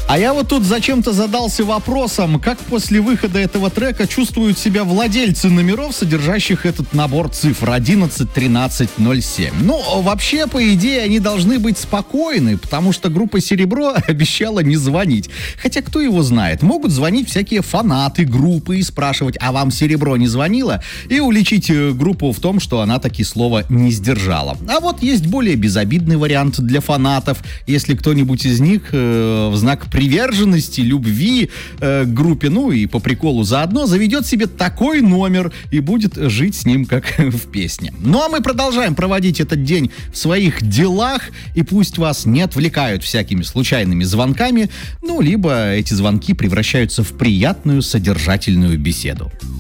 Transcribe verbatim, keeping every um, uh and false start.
А я вот тут зачем-то задался вопросом, как после выхода этого трека чувствуют себя владельцы номеров, содержащих этот набор цифр одиннадцать тринадцать ноль семь. Ну, вообще, по идее, они должны быть спокойны, потому что группа «Серебро» обещала не звонить. Хотя кто его знает, могут звонить всякие фанаты группы и спрашивать, а вам «Серебро» не звонило? И уличить группу в том, что она таки слова не сдержала. А вот есть более безобидный вариант для фанатов. Если кто-нибудь из них э, в знак приверженности, любви э, к группе, ну и по приколу заодно, заведет себе такой номер и будет жить с ним, как в песне. Ну а мы продолжаем проводить этот день в своих делах, и пусть вас не отвлекают всякими случайными звонками, ну либо эти звонки превращаются в приятную содержательную беседу.